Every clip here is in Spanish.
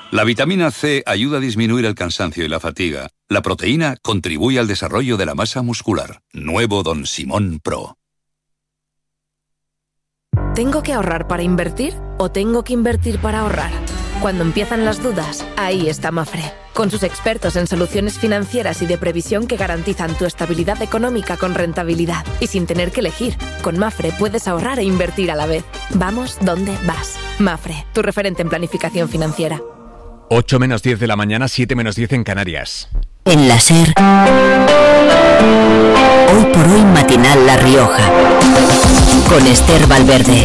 La vitamina C ayuda a disminuir el cansancio y la fatiga. La proteína contribuye al desarrollo de la masa muscular. Nuevo Don Simón Pro. ¿Tengo que ahorrar para invertir o tengo que invertir para ahorrar? Cuando empiezan las dudas, ahí está Mafre. Con sus expertos en soluciones financieras y de previsión que garantizan tu estabilidad económica con rentabilidad. Y sin tener que elegir, con Mafre puedes ahorrar e invertir a la vez. Vamos donde vas. Mafre, tu referente en planificación financiera. 8 menos 10 de la mañana, 7 menos 10 en Canarias. En la SER, hoy por hoy matinal La Rioja, con Esther Valverde.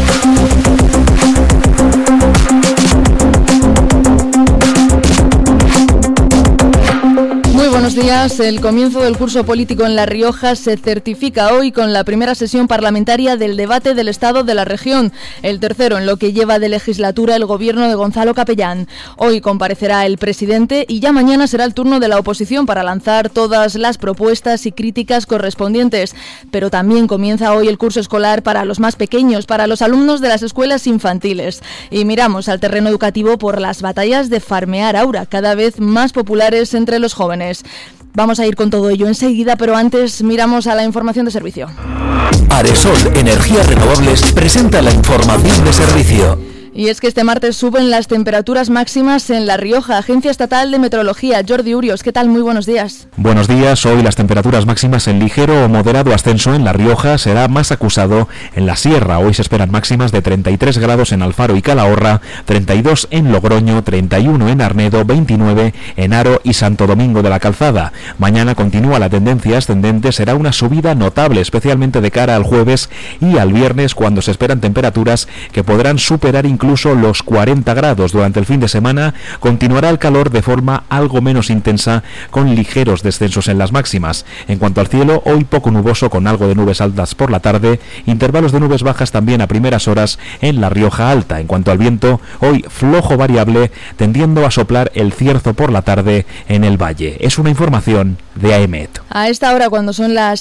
Muy buenos días. El comienzo del curso político en La Rioja se certifica hoy con la primera sesión parlamentaria del debate del Estado de la región, el tercero en lo que lleva de legislatura el gobierno de Gonzalo Capellán. Hoy comparecerá el presidente y ya mañana será el turno de la oposición para lanzar todas las propuestas y críticas correspondientes. Pero también comienza hoy el curso escolar para los más pequeños, para los alumnos de las escuelas infantiles. Y miramos al terreno educativo por las batallas de farmear aura, cada vez más populares entre los jóvenes. Vamos a ir con todo ello enseguida, pero antes miramos a la información de servicio. Aresol Energías Renovables presenta la información de servicio. Y es que este martes suben las temperaturas máximas en La Rioja. Agencia Estatal de Meteorología, Jordi Urios, ¿qué tal? Muy buenos días. Buenos días. Hoy las temperaturas máximas en ligero o moderado ascenso en La Rioja, será más acusado en la Sierra. Hoy se esperan máximas de 33 grados en Alfaro y Calahorra, 32 en Logroño, 31 en Arnedo, 29 en Haro y Santo Domingo de la Calzada. Mañana continúa la tendencia ascendente, será una subida notable, especialmente de cara al jueves y al viernes, cuando se esperan temperaturas que podrán superar incluso los 40 grados. Durante el fin de semana continuará el calor de forma algo menos intensa, con ligeros descensos en las máximas. En cuanto al cielo, hoy poco nuboso con algo de nubes altas por la tarde, intervalos de nubes bajas también a primeras horas en La Rioja Alta. En cuanto al viento, hoy flojo variable, tendiendo a soplar el cierzo por la tarde en el valle. Es una información de AEMET. A esta hora, cuando son las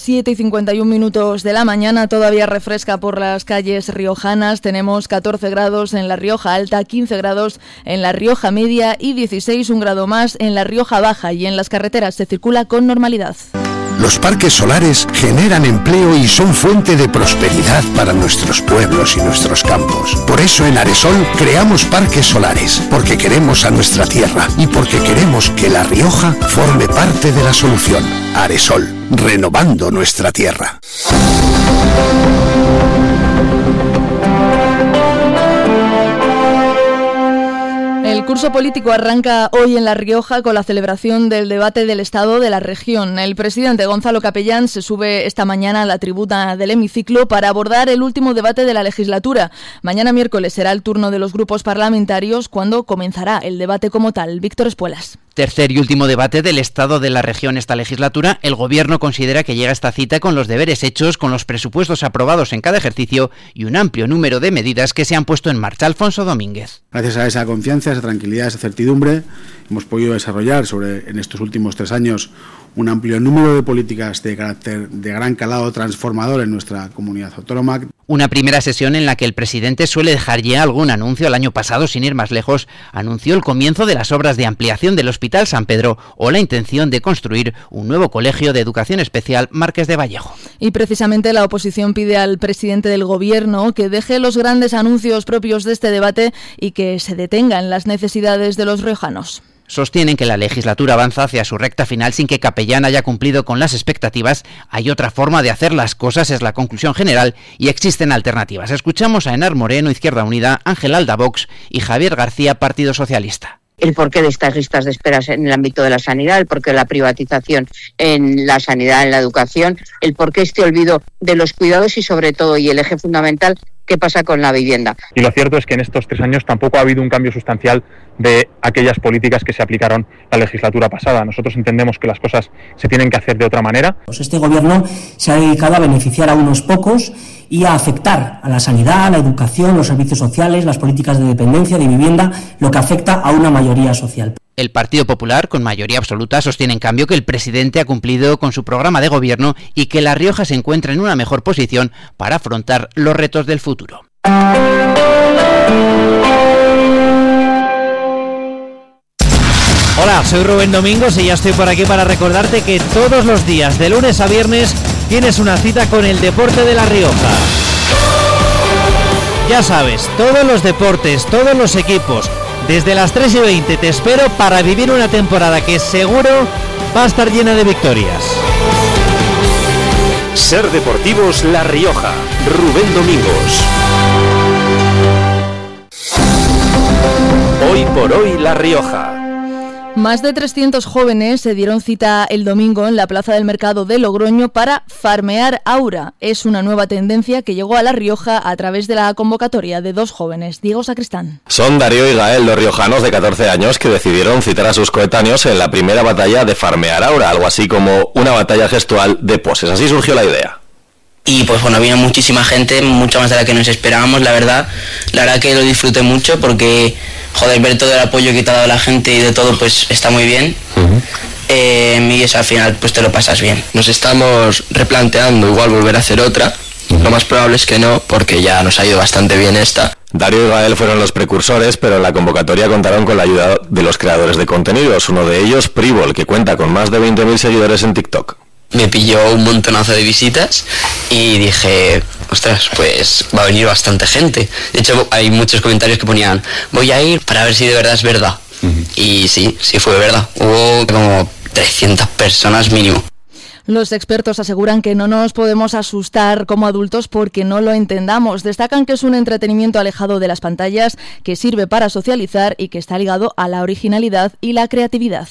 7:51 de la mañana, todavía refresca por las calles riojanas. Tenemos 14 grados en La Rioja Alta, 15 grados en La Rioja Media y 16, un grado más en La Rioja Baja, y en las carreteras se circula con normalidad. Los parques solares generan empleo y son fuente de prosperidad para nuestros pueblos y nuestros campos. Por eso en Aresol creamos parques solares, porque queremos a nuestra tierra y porque queremos que La Rioja forme parte de la solución. Aresol, renovando nuestra tierra. El curso político arranca hoy en La Rioja con la celebración del debate del Estado de la región. El presidente Gonzalo Capellán se sube esta mañana a la tribuna del hemiciclo para abordar el último debate de la legislatura. Mañana miércoles será el turno de los grupos parlamentarios, cuando comenzará el debate como tal. Víctor Espuelas. Tercer y último debate del Estado de la región esta legislatura. El Gobierno considera que llega a esta cita con los deberes hechos, con los presupuestos aprobados en cada ejercicio y un amplio número de medidas que se han puesto en marcha. Alfonso Domínguez. Gracias a esa confianza, esa tranquilidad, esa certidumbre, hemos podido desarrollar en estos últimos 3 años un amplio número de políticas de gran calado transformador en nuestra comunidad autónoma. Una primera sesión en la que el presidente suele dejar ya algún anuncio. El año pasado, sin ir más lejos, anunció el comienzo de las obras de ampliación del Hospital San Pedro o la intención de construir un nuevo colegio de educación especial Marqués de Vallejo. Y precisamente la oposición pide al presidente del Gobierno que deje los grandes anuncios propios de este debate y que se detengan las necesidades de los riojanos. Sostienen que la legislatura avanza hacia su recta final sin que Capellán haya cumplido con las expectativas. Hay otra forma de hacer las cosas, es la conclusión general, y existen alternativas. Escuchamos a Enar Moreno, Izquierda Unida, Ángel Alda, Vox, y Javier García, Partido Socialista. El porqué de estas listas de esperas en el ámbito de la sanidad, el porqué de la privatización en la sanidad, en la educación, el porqué este olvido de los cuidados y, sobre todo, y el eje fundamental, qué pasa con la vivienda. Y lo cierto es que en estos 3 años tampoco ha habido un cambio sustancial de aquellas políticas que se aplicaron la legislatura pasada. Nosotros entendemos que las cosas se tienen que hacer de otra manera. Este gobierno se ha dedicado a beneficiar a unos pocos y a afectar a la sanidad, a la educación, los servicios sociales, las políticas de dependencia, de vivienda, lo que afecta a una mayoría social. El Partido Popular, con mayoría absoluta, sostiene en cambio que el presidente ha cumplido con su programa de gobierno y que La Rioja se encuentra en una mejor posición para afrontar los retos del futuro. Hola, soy Rubén Domingos y ya estoy por aquí para recordarte que todos los días, de lunes a viernes, tienes una cita con el deporte de La Rioja. Ya sabes, todos los deportes, todos los equipos, desde las 3:20 te espero para vivir una temporada que seguro va a estar llena de victorias. Ser Deportivos La Rioja, Rubén Domingos. Hoy por hoy La Rioja. Más de 300 jóvenes se dieron cita el domingo en la Plaza del Mercado de Logroño para farmear aura. Es una nueva tendencia que llegó a La Rioja a través de la convocatoria de dos jóvenes. Diego Sacristán. Son Darío y Gael, dos riojanos de 14 años que decidieron citar a sus coetáneos en la primera batalla de farmear aura, algo así como una batalla gestual de poses. Así surgió la idea. Y pues bueno, vino muchísima gente, mucha más de la que nos esperábamos, la verdad que lo disfruté mucho porque, joder, ver todo el apoyo que te ha dado la gente y de todo, pues está muy bien. Y eso al final pues te lo pasas bien. Nos estamos replanteando igual volver a hacer otra. Lo más probable es que no, porque ya nos ha ido bastante bien esta. Darío y Gael fueron los precursores, pero en la convocatoria contaron con la ayuda de los creadores de contenidos, uno de ellos, Privol, que cuenta con más de 20.000 seguidores en TikTok. Me pilló un montonazo de visitas y dije, ostras, pues va a venir bastante gente. De hecho, hay muchos comentarios que ponían, voy a ir para ver si de verdad es verdad. Y sí fue verdad. Hubo como 300 personas mínimo. Los expertos aseguran que no nos podemos asustar como adultos porque no lo entendamos. Destacan que es un entretenimiento alejado de las pantallas, que sirve para socializar y que está ligado a la originalidad y la creatividad.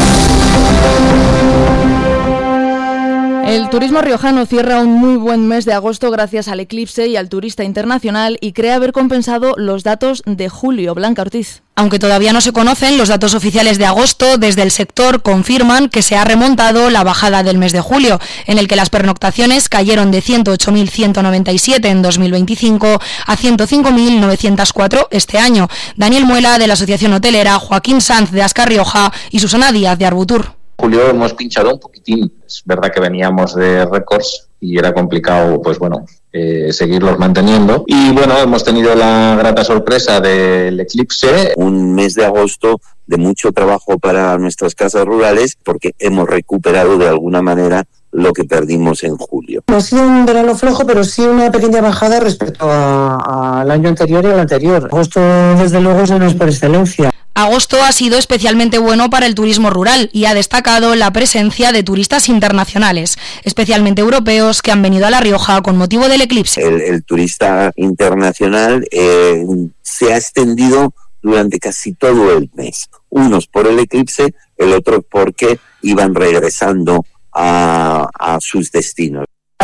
El turismo riojano cierra un muy buen mes de agosto gracias al eclipse y al turista internacional y cree haber compensado los datos de julio. Blanca Ortiz. Aunque todavía no se conocen los datos oficiales de agosto, desde el sector confirman que se ha remontado la bajada del mes de julio, en el que las pernoctaciones cayeron de 108.197 en 2025 a 105.904 este año. Daniel Muela, de la Asociación Hotelera, Joaquín Sanz, de Ascar Rioja y Susana Díaz, de Arbutur. Julio hemos pinchado un poquitín. Es verdad que veníamos de récords y era complicado, pues bueno, seguirlos manteniendo. Y bueno, hemos tenido la grata sorpresa del eclipse. Un mes de agosto de mucho trabajo para nuestras casas rurales porque hemos recuperado de alguna manera lo que perdimos en julio. No ha sido un verano flojo, pero sí una pequeña bajada respecto al año anterior y al anterior. Agosto, desde luego, es el mes por excelencia. Agosto ha sido especialmente bueno para el turismo rural y ha destacado la presencia de turistas internacionales, especialmente europeos, que han venido a La Rioja con motivo del eclipse. El turista internacional se ha extendido durante casi todo el mes. Unos por el eclipse, el otro porque iban regresando a sus destinos.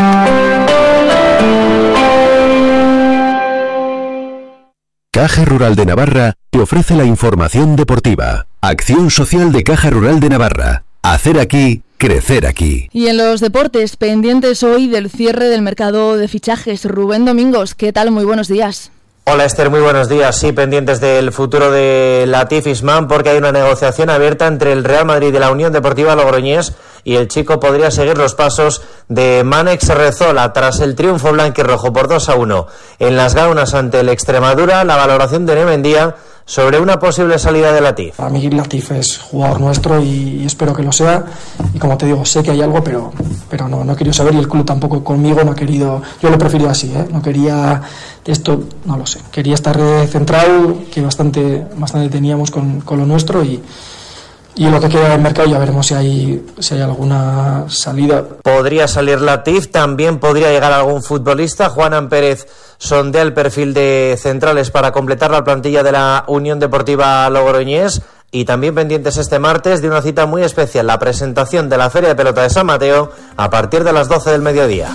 Caja Rural de Navarra te ofrece la información deportiva. Acción social de Caja Rural de Navarra. Hacer aquí, crecer aquí. Y en los deportes, pendientes hoy del cierre del mercado de fichajes. Rubén Domingos, ¿qué tal? Muy buenos días. Hola Esther, muy buenos días. Sí, pendientes del futuro de Latif Isman porque hay una negociación abierta entre el Real Madrid y la Unión Deportiva Logroñés y el chico podría seguir los pasos de Mánex Rezola tras el triunfo blanquirrojo por 2-1 en las Gaunas ante el Extremadura. La valoración de Nemendía sobre una posible salida de Latif. Para mí Latif es jugador nuestro y espero que lo sea, y como te digo, sé que hay algo, pero no he querido saber, y el club tampoco conmigo no ha querido. Yo lo he preferido así, no quería esto, no lo sé, quería estar centrado, que bastante teníamos con lo nuestro, y lo que queda del mercado ya veremos si hay alguna salida. Podría salir Latif, también podría llegar algún futbolista. Juanan Pérez sondea el perfil de centrales para completar la plantilla de la Unión Deportiva Logroñés. Y también pendientes este martes de una cita muy especial, la presentación de la Feria de Pelota de San Mateo a partir de las 12 del mediodía.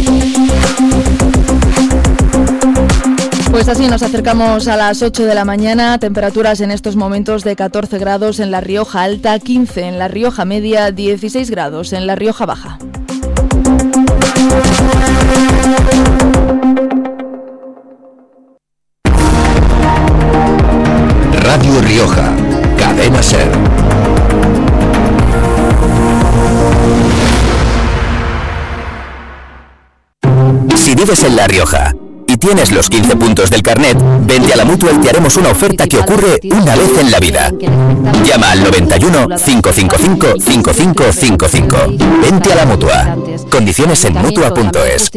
Pues así nos acercamos a las 8 de la mañana, temperaturas en estos momentos de 14 grados en La Rioja Alta, 15 en La Rioja Media, 16 grados en La Rioja Baja. Radio Rioja, Cadena SER. Si vives en La Rioja y Si tienes los 15 puntos del carnet, vente a la Mutua y te haremos una oferta que ocurre una vez en la vida. Llama al 91 555 5555. Vente a la Mutua. Condiciones en Mutua.es.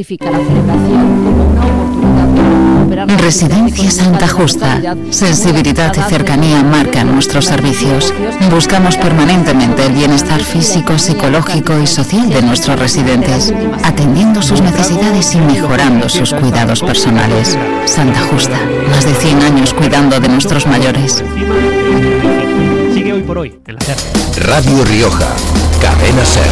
Residencia Santa Justa. Sensibilidad y cercanía marcan nuestros servicios. Buscamos permanentemente el bienestar físico, psicológico y social de nuestros residentes, atendiendo sus necesidades y mejorando sus cuidados personales. Santa Justa, más de 100 años cuidando de nuestros mayores. Sigue Hoy por Hoy en la SER. Radio Rioja, Cadena SER.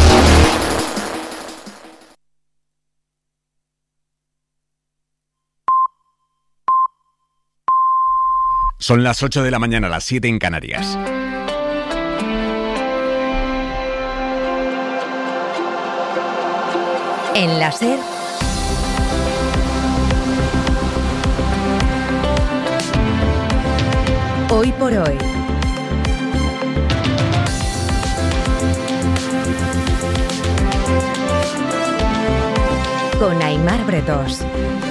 Son las 8 de la mañana, las 7 en Canarias. En la SER, Hoy por Hoy. Con Aimar Bretós.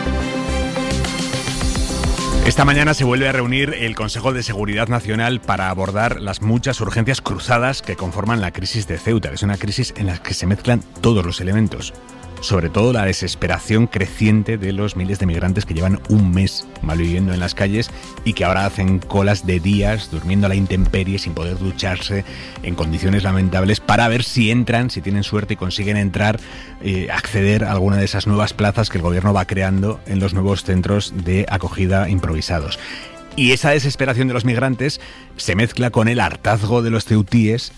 Esta mañana se vuelve a reunir el Consejo de Seguridad Nacional para abordar las muchas urgencias cruzadas que conforman la crisis de Ceuta. Es una crisis en la que se mezclan todos los elementos, sobre todo la desesperación creciente de los miles de migrantes que llevan un mes malviviendo en las calles y que ahora hacen colas de días durmiendo a la intemperie sin poder ducharse en condiciones lamentables para ver si entran, si tienen suerte y consiguen entrar, acceder a alguna de esas nuevas plazas que el gobierno va creando en los nuevos centros de acogida improvisados. Y esa desesperación de los migrantes se mezcla con el hartazgo de los ceutíes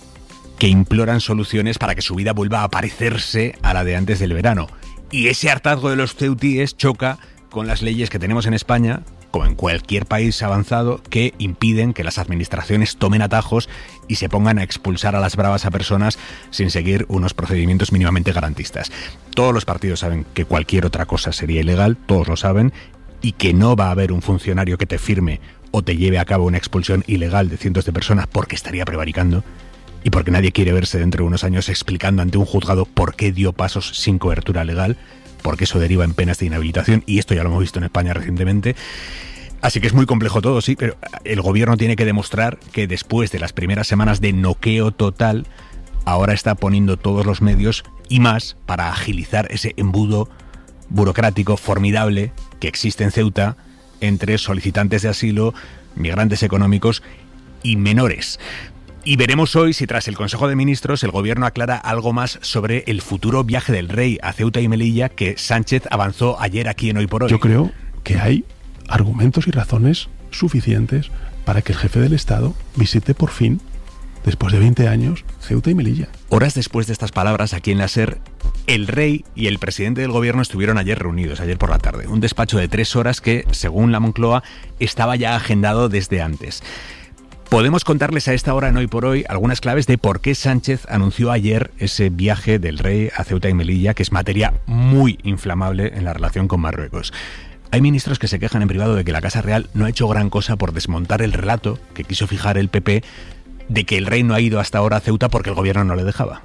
que imploran soluciones para que su vida vuelva a parecerse a la de antes del verano. Y ese hartazgo de los ceutíes choca con las leyes que tenemos en España, como en cualquier país avanzado, que impiden que las administraciones tomen atajos y se pongan a expulsar a las bravas a personas sin seguir unos procedimientos mínimamente garantistas. Todos los partidos saben que cualquier otra cosa sería ilegal, todos lo saben, y que no va a haber un funcionario que te firme o te lleve a cabo una expulsión ilegal de cientos de personas porque estaría prevaricando. Y porque nadie quiere verse dentro de unos años explicando ante un juzgado por qué dio pasos sin cobertura legal, porque eso deriva en penas de inhabilitación, y esto ya lo hemos visto en España recientemente. Así que es muy complejo todo, sí, pero el gobierno tiene que demostrar que después de las primeras semanas de noqueo total, ahora está poniendo todos los medios y más para agilizar ese embudo burocrático formidable que existe en Ceuta entre solicitantes de asilo, migrantes económicos y menores. Y veremos hoy si tras el Consejo de Ministros el Gobierno aclara algo más sobre el futuro viaje del Rey a Ceuta y Melilla que Sánchez avanzó ayer aquí en Hoy por Hoy. Yo creo que hay argumentos y razones suficientes para que el jefe del Estado visite por fin, después de 20 años, Ceuta y Melilla. Horas después de estas palabras, aquí en la SER, el Rey y el presidente del Gobierno estuvieron ayer reunidos, ayer por la tarde. Un despacho de 3 horas que, según la Moncloa, estaba ya agendado desde antes. Podemos contarles a esta hora en Hoy por Hoy algunas claves de por qué Sánchez anunció ayer ese viaje del Rey a Ceuta y Melilla, que es materia muy inflamable en la relación con Marruecos. Hay ministros que se quejan en privado de que la Casa Real no ha hecho gran cosa por desmontar el relato que quiso fijar el PP de que el Rey no ha ido hasta ahora a Ceuta porque el gobierno no le dejaba.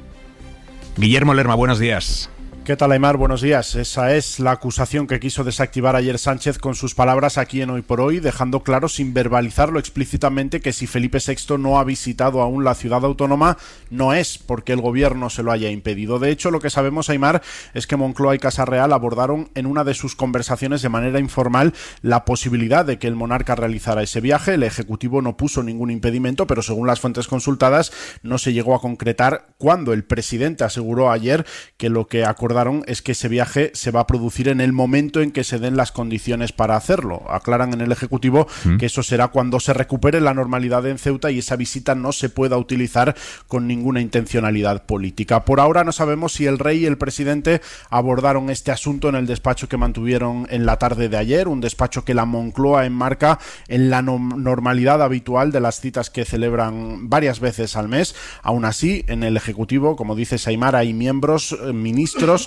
Guillermo Lerma, buenos días. ¿Qué tal, Aimar? Buenos días. Esa es la acusación que quiso desactivar ayer Sánchez con sus palabras aquí en Hoy por Hoy, dejando claro sin verbalizarlo explícitamente que si Felipe VI no ha visitado aún la ciudad autónoma no es porque el gobierno se lo haya impedido. De hecho, lo que sabemos, Aimar, es que Moncloa y Casa Real abordaron en una de sus conversaciones de manera informal la posibilidad de que el monarca realizara ese viaje. El Ejecutivo no puso ningún impedimento, pero según las fuentes consultadas no se llegó a concretar cuándo. El presidente aseguró ayer que lo que acordaron es que ese viaje se va a producir en el momento en que se den las condiciones para hacerlo. Aclaran en el Ejecutivo que eso será cuando se recupere la normalidad en Ceuta y esa visita no se pueda utilizar con ninguna intencionalidad política. Por ahora no sabemos si el Rey y el presidente abordaron este asunto en el despacho que mantuvieron en la tarde de ayer, un despacho que la Moncloa enmarca en la normalidad habitual de las citas que celebran varias veces al mes. Aún así, en el Ejecutivo, como dice Aimar, hay miembros, ministros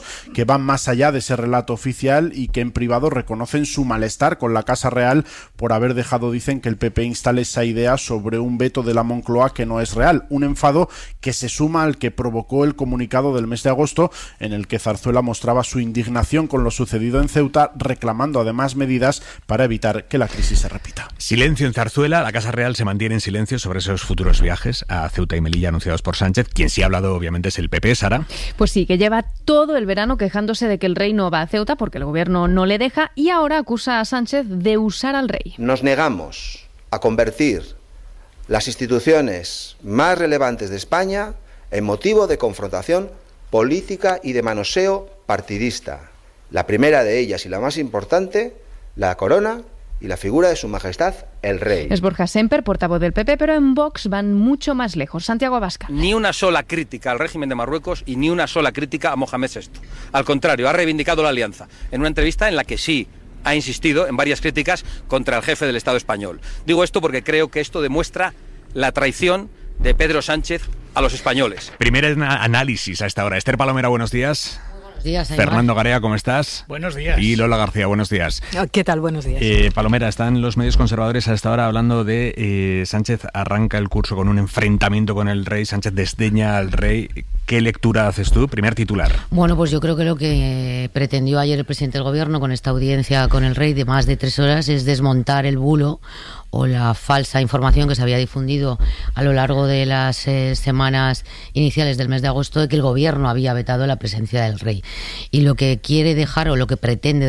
ciudadanos que van más allá de ese relato oficial y que en privado reconocen su malestar con la Casa Real por haber dejado, dicen, que el PP instale esa idea sobre un veto de la Moncloa que no es real. Un enfado que se suma al que provocó el comunicado del mes de agosto, en el que Zarzuela mostraba su indignación con lo sucedido en Ceuta, reclamando además medidas para evitar que la crisis se repita. Silencio en Zarzuela. La Casa Real se mantiene en silencio sobre esos futuros viajes a Ceuta y Melilla anunciados por Sánchez. Quien sí ha hablado, obviamente, es el PP, Sara. Pues sí, que lleva todo el verano quejándose de que el rey no va a Ceuta porque el gobierno no le deja, y ahora acusa a Sánchez de usar al rey. Nos negamos a convertir las instituciones más relevantes de España en motivo de confrontación política y de manoseo partidista. La primera de ellas y la más importante, la corona y la figura de su majestad, el rey. Es Borja Semper, portavoz del PP, pero en Vox van mucho más lejos. Santiago Abascal. Ni una sola crítica al régimen de Marruecos y ni una sola crítica a Mohamed VI. Al contrario, ha reivindicado la alianza en una entrevista en la que sí ha insistido en varias críticas contra el jefe del Estado español. Digo esto porque creo que esto demuestra la traición de Pedro Sánchez a los españoles. Primer análisis a esta hora. Esther Palomera, buenos días. Buenos días, Fernando Garea, ¿cómo estás? Buenos días. Y Lola García, buenos días. ¿Qué tal? Buenos días. Palomera, están los medios conservadores a esta hora hablando de Sánchez arranca el curso con un enfrentamiento con el rey, Sánchez desdeña al rey. ¿Qué lectura haces tú? Primer titular. Bueno, pues yo creo que lo que pretendió ayer el presidente del gobierno con esta audiencia con el rey de más de 3 horas es desmontar el bulo o la falsa información que se había difundido a lo largo de las semanas iniciales del mes de agosto de que el gobierno había vetado la presencia del rey. Y lo que quiere dejar o lo que pretende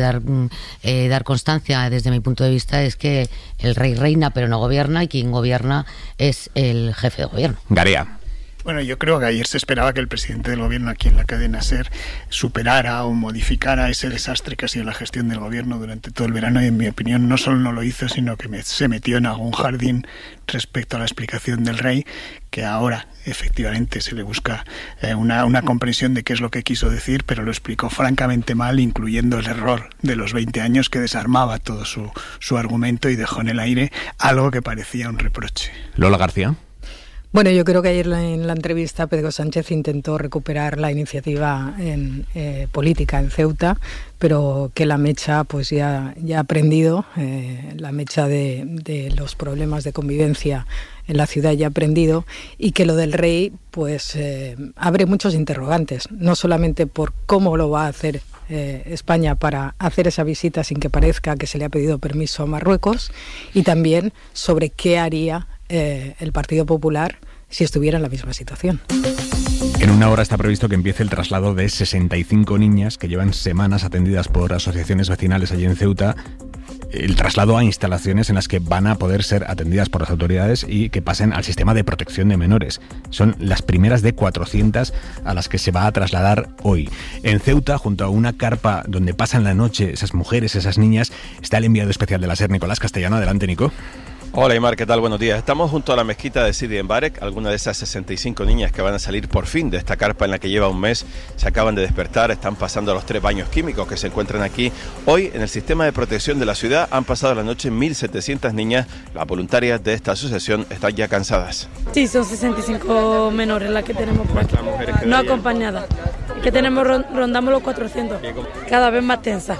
dar constancia desde mi punto de vista es que el rey reina pero no gobierna, y quien gobierna es el jefe de gobierno. Garea. Bueno, yo creo que ayer se esperaba que el presidente del gobierno aquí en la cadena SER superara o modificara ese desastre que ha sido la gestión del gobierno durante todo el verano, y en mi opinión no solo no lo hizo, sino que se metió en algún jardín respecto a la explicación del rey, que ahora efectivamente se le busca una comprensión de qué es lo que quiso decir, pero lo explicó francamente mal, incluyendo el error de los 20 años que desarmaba todo su argumento y dejó en el aire algo que parecía un reproche. Lola García. Bueno, yo creo que ayer en la entrevista Pedro Sánchez intentó recuperar la iniciativa política en Ceuta, pero que la mecha pues ya ha prendido, la mecha de los problemas de convivencia en la ciudad ya ha prendido, y que lo del rey pues abre muchos interrogantes, no solamente por cómo lo va a hacer España para hacer esa visita sin que parezca que se le ha pedido permiso a Marruecos, y también sobre qué haría el Partido Popular si estuviera en la misma situación. En una hora está previsto que empiece el traslado de 65 niñas que llevan semanas atendidas por asociaciones vecinales allí en Ceuta. El traslado a instalaciones en las que van a poder ser atendidas por las autoridades y que pasen al sistema de protección de menores. Son las primeras de 400 a las que se va a trasladar hoy. En Ceuta, junto a una carpa donde pasan la noche esas mujeres, esas niñas, está el enviado especial de la SER, Nicolás Castellano. Adelante, Nico. Hola, Aymar, ¿qué tal? Buenos días. Estamos junto a la mezquita de Sidi Mbarek. Algunas de esas 65 niñas que van a salir por fin de esta carpa en la que lleva un mes se acaban de despertar, están pasando los 3 baños químicos que se encuentran aquí. Hoy, en el sistema de protección de la ciudad, han pasado la noche 1.700 niñas. Las voluntarias de esta asociación están ya cansadas. Sí, son 65 menores las que tenemos por aquí, no acompañadas. Que tenemos, rondamos los 400, cada vez más tensa.